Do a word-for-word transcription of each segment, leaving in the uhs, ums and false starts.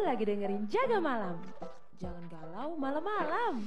lagi dengerin Jaga Malam. Jangan galau malam-malam.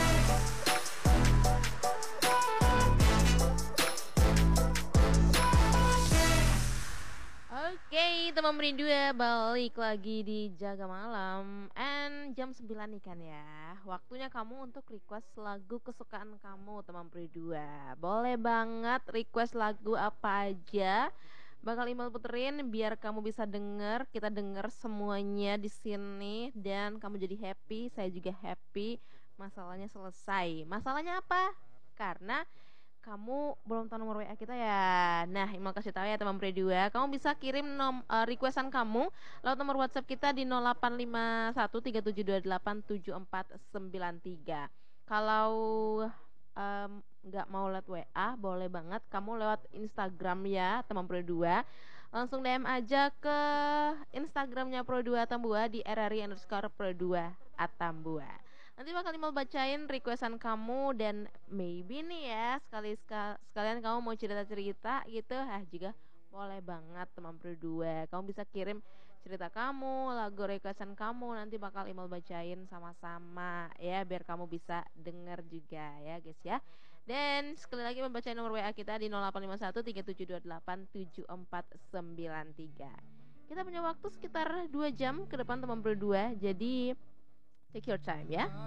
Oke, teman berdua balik lagi di Jaga Malam. And jam sembilan nih kan ya. Waktunya kamu untuk request lagu kesukaan kamu, teman berdua. Boleh banget request lagu apa aja. Bakal email puterin biar kamu bisa denger, kita denger semuanya di sini dan kamu jadi happy, saya juga happy. Masalahnya selesai. Masalahnya apa? Karena kamu belum tahu nomor W A kita ya. Nah, mau kasih tahu ya teman berdua, kamu bisa kirim nom uh, requestan kamu lewat nomor WhatsApp kita di nol delapan lima satu tiga tujuh dua delapan tujuh empat sembilan tiga. Kalau nggak um, mau lewat W A, boleh banget kamu lewat Instagram ya teman berdua. Langsung D M aja ke Instagramnya Pro dua Atambua di R R I underscore Pro dua Atambua. Nanti bakal mau bacain requestan kamu dan maybe nih ya sekali sekalian kamu mau cerita-cerita gitu, ah juga boleh banget teman berdua. Kamu bisa kirim cerita kamu, lagu requestan kamu, nanti bakal email bacain sama-sama ya biar kamu bisa denger juga ya guys ya. Dan sekali lagi membaca nomor W A kita di nol delapan lima satu tiga tujuh dua delapan tujuh empat sembilan tiga. Kita punya waktu sekitar dua jam ke depan teman berdua, jadi take your time ya.